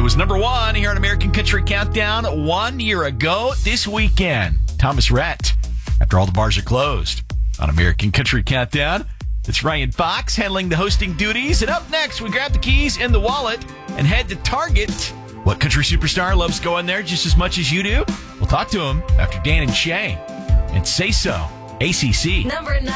was number one here on American Country Countdown 1 year ago this weekend. Thomas Rhett, After All the Bars Are Closed. On American Country Countdown, it's Ryan Fox handling the hosting duties. And up next, we grab the keys in the wallet and head to Target. What country superstar loves going there just as much as you do? We'll talk to him after Dan and Shay. And Say So, ACC. Number 9.